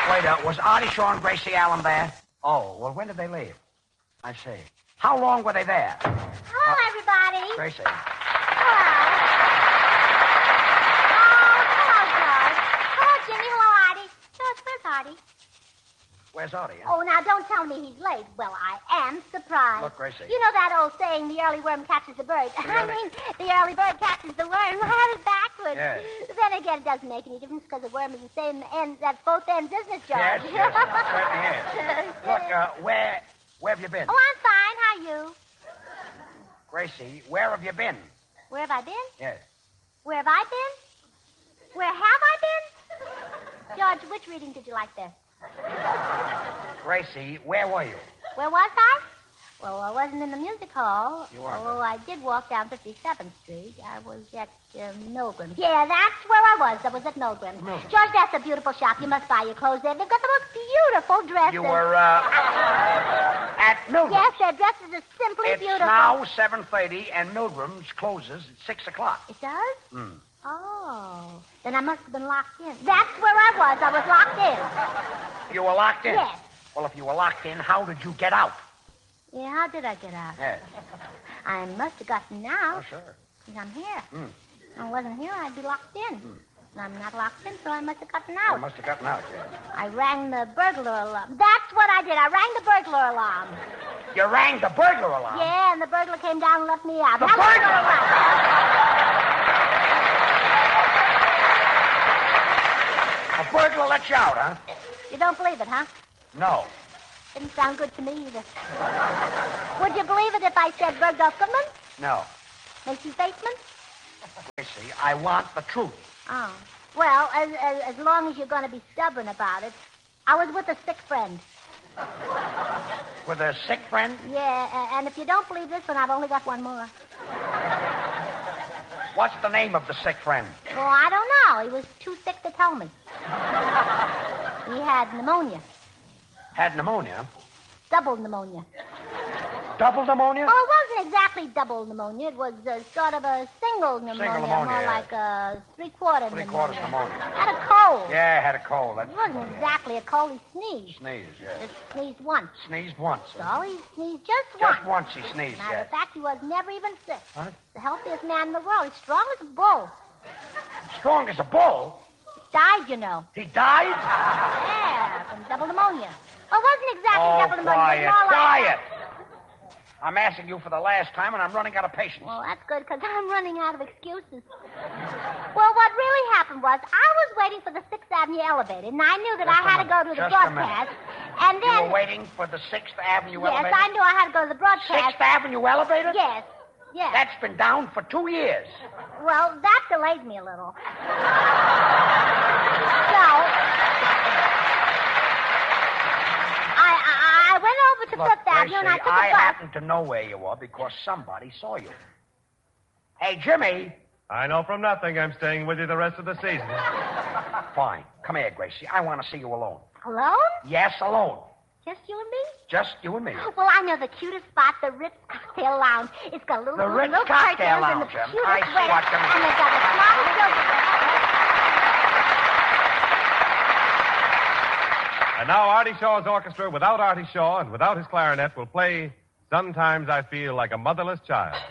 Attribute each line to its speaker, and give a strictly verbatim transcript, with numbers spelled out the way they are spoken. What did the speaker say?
Speaker 1: Wait, uh, was Artie Shaw and Gracie Allen there? Oh, well, when did they leave? I see. How long were they there?
Speaker 2: Hello, uh, everybody.
Speaker 1: Gracie.
Speaker 2: Hello. Oh, hello, George. Hello, Jimmy. Hello, Artie. George, where's Artie?
Speaker 1: Where's Artie? Huh?
Speaker 2: Oh, now, don't tell me he's late. Well, I am surprised.
Speaker 1: Look, Gracie.
Speaker 2: You know that old saying, the early worm catches the bird.
Speaker 1: The
Speaker 2: I
Speaker 1: early...
Speaker 2: mean, the early bird catches the worm. I have it backwards.
Speaker 1: Yes.
Speaker 2: Then again, it doesn't make any difference because the worm is the same end at both ends, isn't it, George?
Speaker 1: Yes, yes, it certainly is. Look, uh, where, where have you been?
Speaker 2: Oh, I'm fine. How are you?
Speaker 1: Gracie, where have you been?
Speaker 2: Where have I been?
Speaker 1: Yes.
Speaker 2: Where have I been? Where have I been? George, which reading did you like best?
Speaker 1: Gracie, where were you?
Speaker 2: Where was I? Well, I wasn't in the music hall.
Speaker 1: You weren't.
Speaker 2: Oh, I did walk down fifty-seventh Street. I was at uh, Milgram's. Yeah, that's where I was. I was at Milgram's.
Speaker 1: Milgram's.
Speaker 2: George, that's a beautiful shop. You must buy your clothes there. They've got the most beautiful dresses.
Speaker 1: You were, uh, at Milgram's.
Speaker 2: Yes, their dresses are simply
Speaker 1: it's
Speaker 2: beautiful.
Speaker 1: It's now seven thirty, and Milgram's closes at six o'clock.
Speaker 2: It does?
Speaker 1: Hmm.
Speaker 2: Oh, then I must have been locked in. That's where I was. I was locked in.
Speaker 1: You were locked in?
Speaker 2: Yes.
Speaker 1: Well, if you were locked in, how did you get out?
Speaker 2: Yeah, how did I get out?
Speaker 1: Yes.
Speaker 2: I must have gotten out.
Speaker 1: Oh, sure.
Speaker 2: Because I'm here.
Speaker 1: Mm.
Speaker 2: If I wasn't here, I'd be locked in.
Speaker 1: Mm.
Speaker 2: And I'm not locked in, so I must have gotten out.
Speaker 1: You must have gotten out, yes.
Speaker 2: I rang the burglar alarm. That's what I did. I rang the burglar alarm.
Speaker 1: You rang the burglar alarm?
Speaker 2: Yeah, and the burglar came down and let me out.
Speaker 1: The
Speaker 2: Hello,
Speaker 1: burglar
Speaker 2: alarm!
Speaker 1: A burglar let you out, huh?
Speaker 2: You don't believe it, huh?
Speaker 1: No.
Speaker 2: Didn't sound good to me either. Would you believe it if I said Bergdorf Goodman?
Speaker 1: No.
Speaker 2: Macy's Basement?
Speaker 1: Gracie, I want the truth.
Speaker 2: Oh. Well, as, as, as long as you're going to be stubborn about it, I was with a sick friend.
Speaker 1: With a sick friend?
Speaker 2: Yeah, uh, and if you don't believe this one, I've only got one more.
Speaker 1: What's the name of the sick friend?
Speaker 2: Well, I don't know. He was too sick to tell me. He had pneumonia.
Speaker 1: Had pneumonia?
Speaker 2: Double pneumonia.
Speaker 1: Double pneumonia?
Speaker 2: Oh, it wasn't exactly double pneumonia. It was uh, sort of a single pneumonia.
Speaker 1: Single pneumonia,
Speaker 2: more
Speaker 1: yeah.
Speaker 2: like a three-quarter
Speaker 1: Three
Speaker 2: pneumonia.
Speaker 1: quarters pneumonia.
Speaker 2: Had a cold.
Speaker 1: Yeah, had a cold. That's
Speaker 2: It wasn't exactly a cold. He sneezed.
Speaker 1: Sneeze, yes.
Speaker 2: Just sneezed once.
Speaker 1: Sneezed once.
Speaker 2: So he sneezed just once.
Speaker 1: Just once he sneezed,
Speaker 2: Matter
Speaker 1: yes.
Speaker 2: of fact, he was never even sick.
Speaker 1: Huh?
Speaker 2: The healthiest man in the world. He's strong as a bull.
Speaker 1: Strong as a bull?
Speaker 2: Died, you know.
Speaker 1: He died?
Speaker 2: Yeah, from double pneumonia. Well, it wasn't exactly
Speaker 1: Oh,
Speaker 2: double pneumonia.
Speaker 1: quiet,
Speaker 2: It was more like...
Speaker 1: quiet. I'm asking you for the last time, and I'm running out of patience.
Speaker 2: Well, that's good, because I'm running out of excuses. Well, what really happened was I was waiting for the Sixth Avenue elevator, and I knew that
Speaker 1: Just
Speaker 2: I had
Speaker 1: a
Speaker 2: to go to the
Speaker 1: Just a
Speaker 2: broadcast. And then...
Speaker 1: You were waiting for the Sixth Avenue
Speaker 2: yes,
Speaker 1: elevator?
Speaker 2: I knew I had to go to the broadcast.
Speaker 1: Sixth Avenue elevator?
Speaker 2: Yes, yes.
Speaker 1: That's been down for two years.
Speaker 2: Well, that delayed me a little. So... I, I, I went over to
Speaker 1: Look,
Speaker 2: Fifth Avenue, and I
Speaker 1: Gracie,
Speaker 2: took a
Speaker 1: I
Speaker 2: bus.
Speaker 1: happen to know where you are because somebody saw you. Hey, Jimmy.
Speaker 3: I know from nothing I'm staying with you the rest of the season.
Speaker 1: Fine. Come here, Gracie. I want to see you alone.
Speaker 2: Alone?
Speaker 1: Yes, alone.
Speaker 2: Just you and me?
Speaker 1: Just you and me.
Speaker 2: Well, I know the cutest spot, the Ritz Cocktail Lounge. It's got little,
Speaker 1: The Ritz
Speaker 2: little
Speaker 1: Cocktail
Speaker 2: curtains and the
Speaker 1: Lounge, um,
Speaker 2: cutest
Speaker 1: I see
Speaker 2: waiters,
Speaker 1: what you mean.
Speaker 2: and they've got a small silverware.
Speaker 3: And now Artie Shaw's orchestra, without Artie Shaw and without his clarinet, will play Sometimes I Feel Like a Motherless Child.